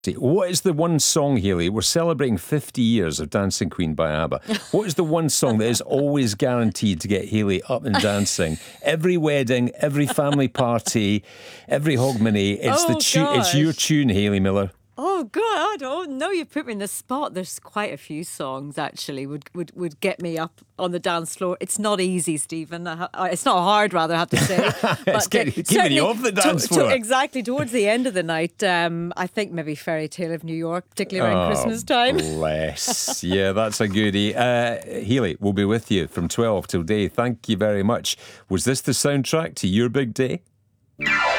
What is the one song, Hayley? We're celebrating 50 years of Dancing Queen by ABBA. What is the one song that is always guaranteed to get Hayley up and dancing? Every wedding, every family party, every Hogmanay, it's your tune, Hayley Miller. Oh, God, I don't know. You put me in the spot. There's quite a few songs, actually, would get me up on the dance floor. It's not easy, Stephen. It's not hard, rather, I have to say. It's keeping you off the dance floor. Exactly. Towards the end of the night, I think maybe Fairy Tale of New York, particularly around Christmas time. Bless. Yeah, that's a goodie. Hayley, we'll be with you from 12 till day. Thank you very much. Was this the soundtrack to your big day?